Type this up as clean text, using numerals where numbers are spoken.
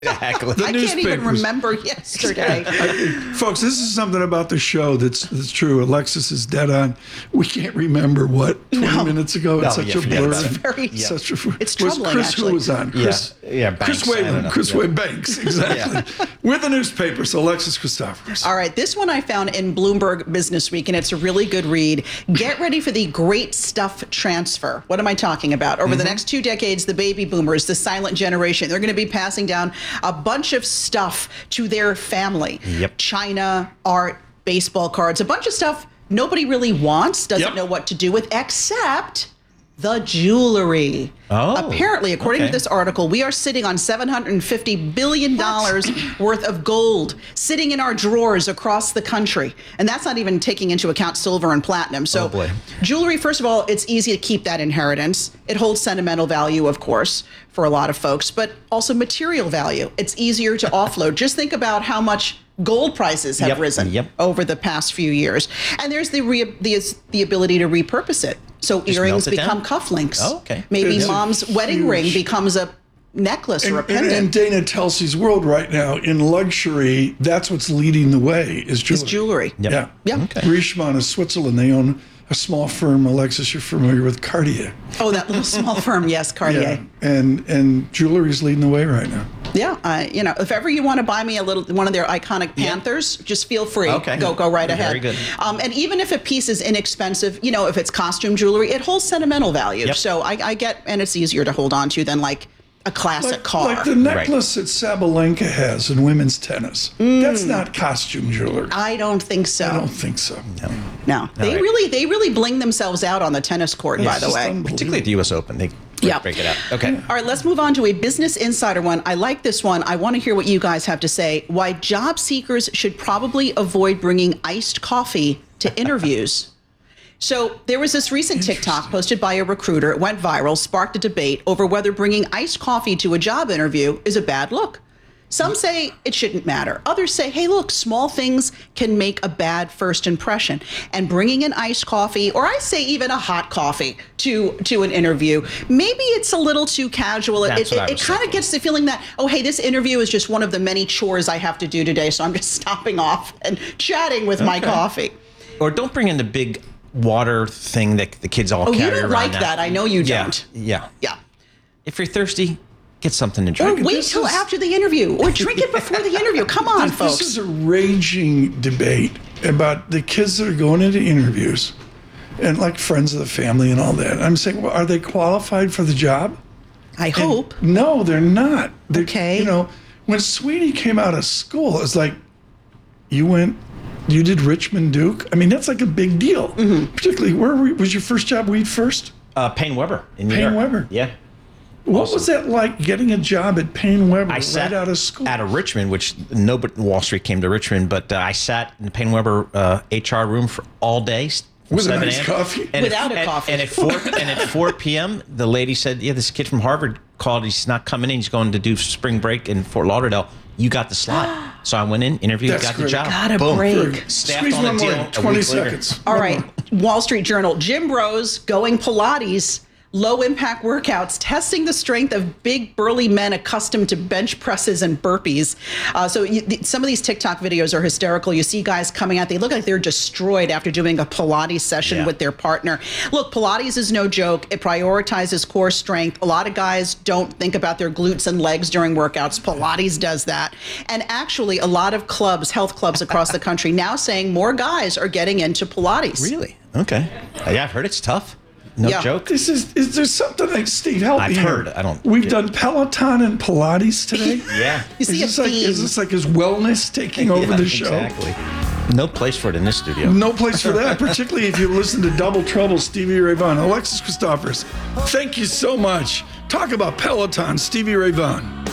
Exactly. I can't even remember yesterday. Folks, this is something about the show that's true. Alexis is dead on. We can't remember what 20 minutes ago. It's such a blur. It's troubling, Chris actually. Who was on? Chris, Banks. Chris Whalen. Chris Whalen Banks, exactly. With the newspaper. So Alexis Christoforous. All right, this one I found in Bloomberg Business Week, and it's a really good read. Get ready for the great stuff transfer. What am I talking about? Over the next 2 decades, the baby boomers, the silent generation, they're going to be passing down a bunch of stuff to their family. Yep. China, art, baseball cards, a bunch of stuff nobody really wants, doesn't know what to do with, except the jewelry. Apparently, according to this article, we are sitting on $750 billion worth of gold sitting in our drawers across the country. And that's not even taking into account silver and platinum. So jewelry, first of all, it's easy to keep that inheritance. It holds sentimental value, of course, for a lot of folks, but also material value. It's easier to offload. Just think about how much gold prices have risen over the past few years. And there's the ability to repurpose it. So just earrings become cufflinks. Maybe mom's wedding ring becomes a necklace or a pendant. And Dana Telsey's world right now, in luxury, that's what's leading the way, is jewelry. It's jewelry. Yeah. Richemont is Switzerland. They own a small firm. Alexis, you're familiar with Cartier. Oh, that little small firm, yes, Cartier. And jewelry's leading the way right now. Yeah, if ever you want to buy me one of their iconic Panthers, just feel free. Go right ahead. Very good. And even if a piece is inexpensive, if it's costume jewelry, it holds sentimental value. So I get, and it's easier to hold on to than like a classic car. Like the necklace that Sabalenka has in women's tennis. That's not costume jewelry. I don't think so. I don't think so. No. They really bling themselves out on the tennis court, by the way. Particularly at the U.S. Open. They break it out. Okay. All right, let's move on to a Business Insider one. I like this one. I want to hear what you guys have to say. Why job seekers should probably avoid bringing iced coffee to interviews. So there was this recent TikTok posted by a recruiter. It went viral, sparked a debate over whether bringing iced coffee to a job interview is a bad look. Some say it shouldn't matter. Others say, hey, look, small things can make a bad first impression. And bringing an iced coffee, or I say even a hot coffee, to an interview, maybe it's a little too casual. It kind of gets the feeling that, oh, hey, this interview is just one of the many chores I have to do today, so I'm just stopping off and chatting with my coffee. Or don't bring in the big water thing that the kids all carry around. Oh, you don't like that. I know you don't. Yeah. If you're thirsty, get something to drink. Or wait till after the interview, or drink it before the interview. Come on, folks. This is a raging debate about the kids that are going into interviews and like friends of the family and all that. I'm saying, well, are they qualified for the job? I hope. No, they're not. Okay. When Sweetie came out of school, it's like, you did Richmond Duke? I mean, that's like a big deal. Particularly, was your first job Weed First? Payne Weber in New York. Payne Weber. Yeah. What was that like, getting a job at Payne Weber right out of school? Out of Richmond, which nobody Wall Street came to Richmond, but I sat in the Payne Weber HR room for all day. With a nice coffee? Without a coffee. And at 4 p.m., the lady said, yeah, this kid from Harvard called. He's not coming in. He's going to do spring break in Fort Lauderdale. You got the slot. So I went in, interviewed, got the job. Got a break. Staffed on a deal. 20 seconds. All right. Wall Street Journal. Gym bros going Pilates. Low impact workouts, testing the strength of big burly men accustomed to bench presses and burpees. Some of these TikTok videos are hysterical. You see guys coming out, they look like they're destroyed after doing a Pilates session with their partner. Look, Pilates is no joke. It prioritizes core strength. A lot of guys don't think about their glutes and legs during workouts. Pilates does that. And actually, a lot of clubs, health clubs across the country now saying more guys are getting into Pilates. Really? Okay. Yeah, I've heard it's tough. No joke. Is there something like, Steve, help me I've here. heard. I don't. We've done Peloton and Pilates today. Yeah. You see is this like his wellness taking over the show? Exactly. No place for it in this studio. No place for that, particularly if you listen to Double Trouble, Stevie Ray Vaughan. Alexis Christoforous, thank you so much. Talk about Peloton, Stevie Ray Vaughan.